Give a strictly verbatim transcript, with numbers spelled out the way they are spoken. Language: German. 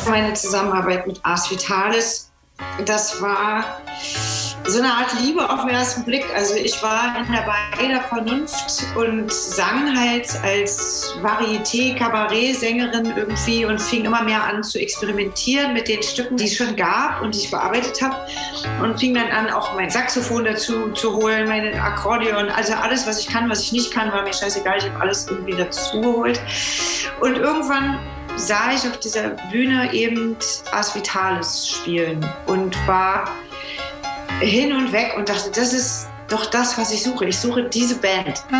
Meine Zusammenarbeit mit Ars Vitalis, das war so eine Art Liebe auf den ersten Blick. Also ich war in der Weih der Vernunft und sang halt als Varieté-Kabarett-Sängerin irgendwie und fing immer mehr an zu experimentieren mit den Stücken, die es schon gab und die ich bearbeitet habe. Und fing dann an, auch mein Saxophon dazu zu holen, meine Akkordeon. Also alles, was ich kann, was ich nicht kann, war mir scheißegal. Ich habe alles irgendwie dazu geholt. Und irgendwann sah ich auf dieser Bühne eben Ars Vitalis spielen und war hin und weg und dachte, das ist doch das, was ich suche. Ich suche diese Band.